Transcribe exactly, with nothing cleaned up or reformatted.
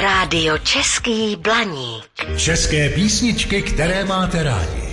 Rádio Český Blaník. České písničky, které máte rádi.